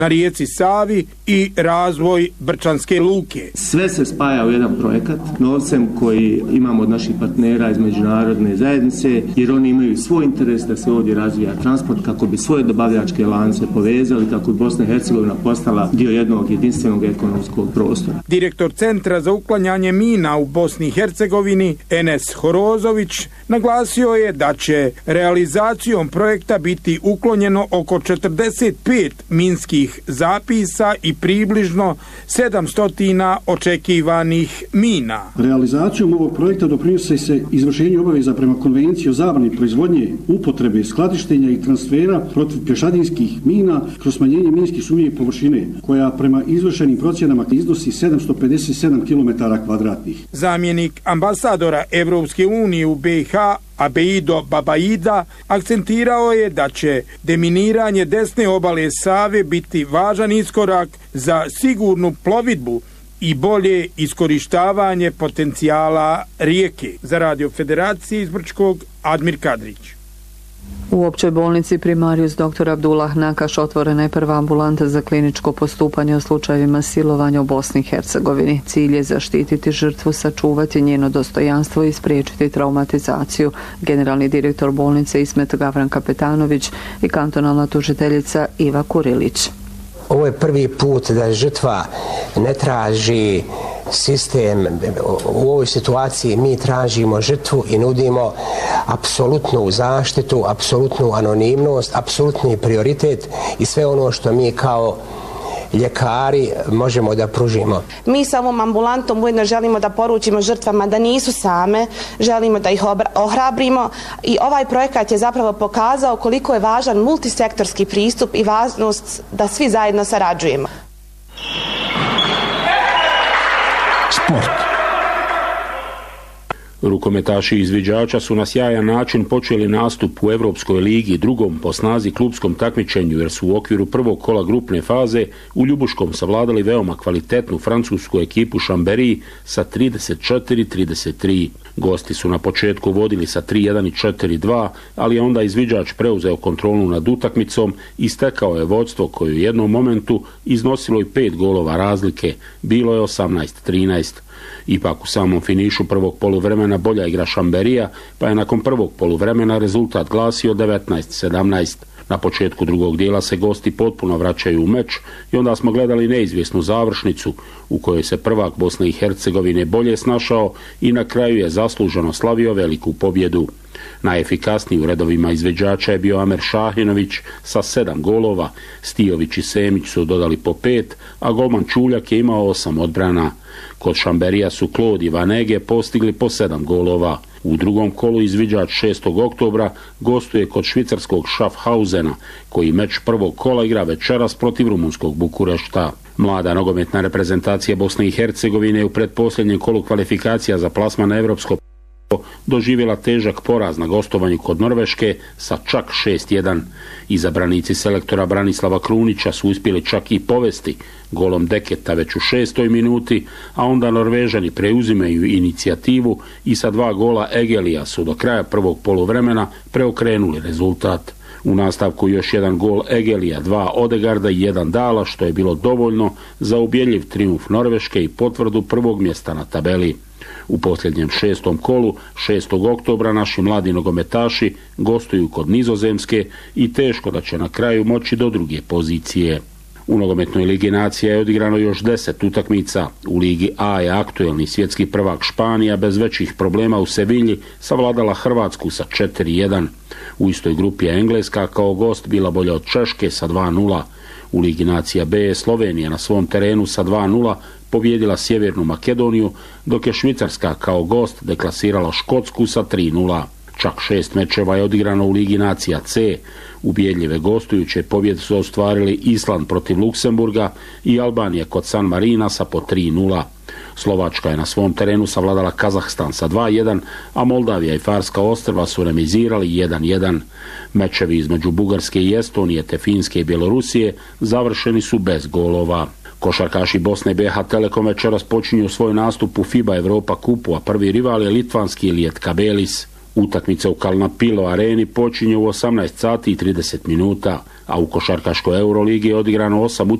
na rijeci Savi i razvoj Brčanske luke. Sve se spaja u jedan projekat novcem koji imamo od naših partnera iz međunarodne zajednice, jer oni imaju svoj interes da se ovdje razvija transport kako bi svoje dobavljačke lance povezali, kako bi Bosna i Hercegovina postala dio jednog jedinstvenog ekonomskog prostora. Direktor Centra za uklanjanje mina u Bosni i Hercegovini Enes Horozović naglasio je da će realizacijom projekta biti uklonjeno oko 45 minskih zapisa i približno 700 očekivanih mina. Realizacijom ovog projekta doprinosi se izvršenju obaveza prema Konvenciji o zabrani proizvodnje, upotrebe, skladištenja i transfera protiv pješadijskih mina kroz smanjenje minski sumnjive površine, koja prema izvršenim procjenama iznosi 757 km². Zamjenik ambasadora Evropske unije u BiH Abeido Babaida akcentirao je da će deminiranje desne obale Save biti važan iskorak za sigurnu plovidbu i bolje iskorištavanje potencijala rijeke. Za Radio Federacije iz Brčkog, Admir Kadrić. U općoj bolnici Primarius dr. Abdullah Nakaš otvorena je prva ambulanta za kliničko postupanje u slučajevima silovanja u Bosni i Hercegovini. Cilj je zaštititi žrtvu, sačuvati njeno dostojanstvo i spriječiti traumatizaciju. Generalni direktor bolnice Ismet Gavran Kapetanović i kantonalna tužiteljica Iva Kurilić. Ovo je prvi put da žrtva ne traži sistem. U ovoj situaciji mi tražimo žrtvu i nudimo apsolutnu zaštitu, apsolutnu anonimnost, apsolutni prioritet i sve ono što mi kao ljekari možemo da pružimo. Mi sa ovom ambulantom ujedno želimo da poručimo žrtvama da nisu same, želimo da ih ohrabrimo i ovaj projekat je zapravo pokazao koliko je važan multisektorski pristup i važnost da svi zajedno sarađujemo. Sport. Rukometaši izviđača su na sjajan način počeli nastup u Evropskoj ligi, drugom po snazi klubskom takmičenju, jer su u okviru prvog kola grupne faze u Ljubuškom savladali veoma kvalitetnu francusku ekipu Chambéry sa 34-33. Gosti su na početku vodili sa 3-1 i 4-2, ali je onda izviđač preuzeo kontrolu nad utakmicom i stekao je vodstvo koje u jednom momentu iznosilo i 5 golova razlike, bilo je 18-13. Ipak u samom finišu prvog poluvremena bolja igra Chambéryja, pa je nakon prvog poluvremena rezultat glasio 19-17. Na početku drugog dijela se gosti potpuno vraćaju u meč i onda smo gledali neizvjesnu završnicu u kojoj se prvak Bosne i Hercegovine bolje snašao i na kraju je zasluženo slavio veliku pobjedu. Najefikasniji u redovima izviđača je bio Amer Šahinović sa 7 golova, Stijović i Semić su dodali po 5, a golman Čuljak je imao 8 odbrana. Kod Chambéryja su Claude i Vanege postigli po 7 golova. U drugom kolu izviđač 6. oktobra gostuje kod švicarskog Schaffhausena, koji meč prvog kola igra večeras protiv rumunskog Bukurešta. Mlada nogometna reprezentacija Bosne i Hercegovine u pretposljednjem kolu kvalifikacija za plasman na evropsko doživjela težak poraz na gostovanju kod Norveške sa čak 6-1. Izabranici selektora Branislava Krunića su uspjeli čak i povesti golom Deketa već u 6. minuti, a onda Norvežani preuzimaju inicijativu i sa 2 gola Egelija su do kraja prvog poluvremena preokrenuli rezultat. U nastavku još 1 gol Egelija, 2 Odegarda i 1 Dala, što je bilo dovoljno za ubjedljiv trijumf Norveške i potvrdu prvog mjesta na tabeli. U posljednjem 6. kolu 6. oktobra naši mladi nogometaši gostuju kod Nizozemske i teško da će na kraju moći do druge pozicije. U nogometnoj ligi nacija je odigrano još 10 utakmica. U ligi A je aktuelni svjetski prvak Španija bez većih problema u Sevilji savladala Hrvatsku sa 4-1. U istoj grupi je Engleska kao gost bila bolja od Češke sa 2-0. U ligi nacija B je Slovenija na svom terenu sa 2-0 pobjedila Sjevernu Makedoniju, dok je Švicarska kao gost deklasirala Škotsku sa 3-0. Čak 6 mečeva je odigrano u ligi nacija C. Ubjedljive gostujuće pobjede su ostvarili Island protiv Luksemburga i Albanija kod San Marina sa po 3-0. Slovačka je na svom terenu savladala Kazahstan sa 2-1, a Moldavija i Farska ostrva su remizirali 1-1. Mečevi između Bugarske i Estonije te Finske i Bjelorusije završeni su bez golova. Košarkaši Bosne i BiH Telekom večeras počinju svoj nastup u FIBA Europa kupu, a prvi rival je litvanski Lietkabelis. Utakmica u Kalnapilo areni počinje u 18 sati i 30 minuta, a u košarkaškoj Euroligi je odigrano 8